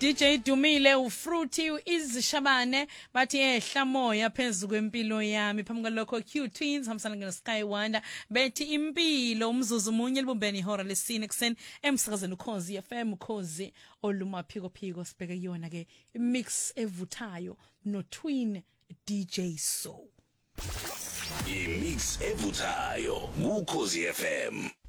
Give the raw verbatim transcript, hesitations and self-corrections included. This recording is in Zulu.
D J Dumile uFruity izishabane bathi ehla moya phezulu kwempilo yami phambi kwalokho Q Twins hamsana ngene Sky Wonder bethi impilo umzuzu munye libumbeni ihora lesine kuseni emsakazweni ukhozi F M ukhozi olumaphiko phiko sibheke yona ke mix evuthayo no Twin D J Soul imix evuthayo ukhozi F M.